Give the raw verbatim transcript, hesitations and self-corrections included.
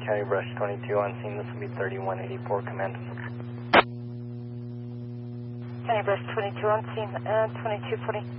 County Brush twenty-two on scene. This will be thirty-one eighty-four, command. County Brush twenty-two on scene, uh, twenty-two forty.